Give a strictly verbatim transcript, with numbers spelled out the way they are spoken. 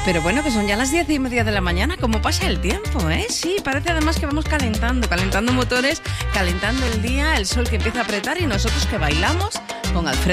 Pero bueno, que son ya las diez y media de la mañana. ¿Cómo pasa el tiempo, eh? Sí, parece además que vamos calentando, calentando motores, calentando el día, el sol que empieza a apretar y nosotros que bailamos con Alfredo